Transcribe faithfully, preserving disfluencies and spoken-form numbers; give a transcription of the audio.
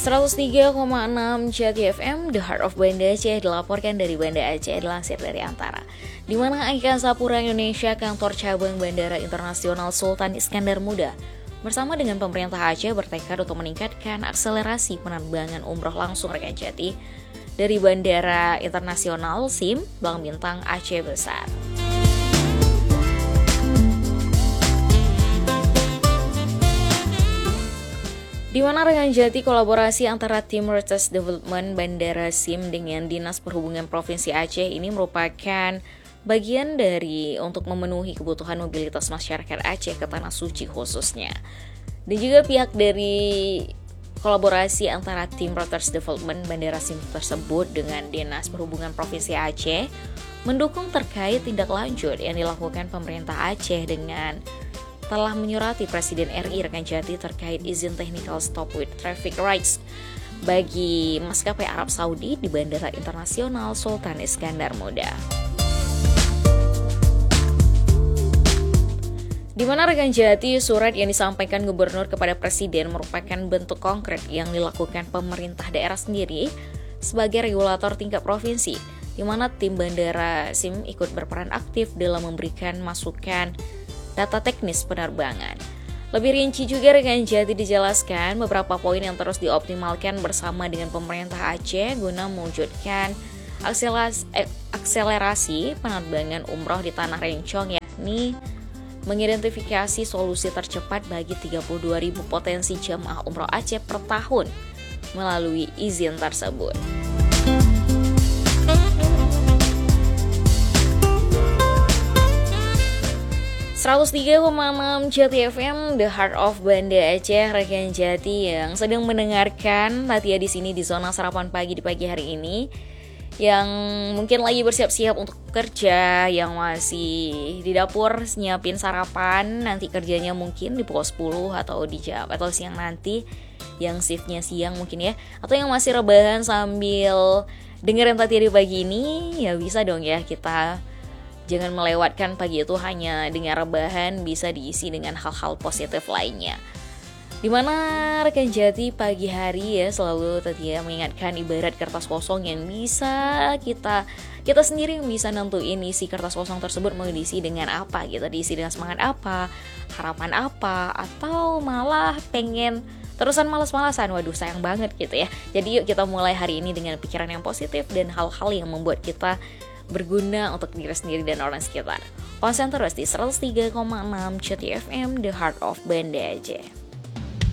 seratus tiga koma enam Jati F M, The Heart of Banda Aceh, dilaporkan dari Banda Aceh, dilansir dari Antara. Di mana Angkasa Pura Indonesia, kantor cabang Bandara Internasional Sultan Iskandar Muda, bersama dengan pemerintah Aceh bertekad untuk meningkatkan akselerasi penerbangan umroh langsung rekan Jati dari Bandara Internasional S I M Blang Bintang Aceh Besar. Di mana rekan Jati, kolaborasi antara tim Research Development Bandara S I M dengan Dinas Perhubungan Provinsi Aceh ini merupakan bagian dari untuk memenuhi kebutuhan mobilitas masyarakat Aceh ke Tanah Suci khususnya. Dan juga pihak dari kolaborasi antara tim Research Development Bandara S I M tersebut dengan Dinas Perhubungan Provinsi Aceh mendukung terkait tindak lanjut yang dilakukan pemerintah Aceh dengan telah menyurati Presiden R I rekan Jati terkait izin technical stop with traffic rights bagi maskapai Arab Saudi di Bandara Internasional Sultan Iskandar Muda. Di mana rekan Jati, surat yang disampaikan Gubernur kepada Presiden merupakan bentuk konkret yang dilakukan pemerintah daerah sendiri sebagai regulator tingkat provinsi, di mana tim Bandara S I M ikut berperan aktif dalam memberikan masukan data teknis penerbangan. Lebih rinci juga rekan Jati dijelaskan beberapa poin yang terus dioptimalkan bersama dengan pemerintah Aceh guna mewujudkan akselerasi penerbangan umroh di Tanah Rencong, yakni mengidentifikasi solusi tercepat bagi tiga puluh dua ribu potensi jemaah umroh Aceh per tahun melalui izin tersebut. seratus tiga koma enam Jati F M, The Heart of Banda Aceh, rekan Jati yang sedang mendengarkan Tatia di sini di zona sarapan pagi di pagi hari ini, yang mungkin lagi bersiap-siap untuk kerja, yang masih di dapur nyiapin sarapan, nanti kerjanya mungkin di pukul sepuluh atau di jam atau siang nanti, yang shiftnya siang mungkin ya, atau yang masih rebahan sambil dengerin Tatia di pagi ini, ya bisa dong ya kita jangan melewatkan pagi itu hanya dengan rebahan, bisa diisi dengan hal-hal positif lainnya. Dimana rekan Jati pagi hari ya selalu Tatia mengingatkan ibarat kertas kosong yang bisa kita kita sendiri yang bisa nentuin isi kertas kosong tersebut mau diisi dengan apa gitu, diisi dengan semangat apa, harapan apa, atau malah pengen terusan malas-malasan. Waduh sayang banget gitu ya. Jadi yuk kita mulai hari ini dengan pikiran yang positif dan hal-hal yang membuat kita berguna untuk diri sendiri dan orang sekitar. Konsen terus di seratus tiga koma enam Jati F M, The Heart of Banda Aceh.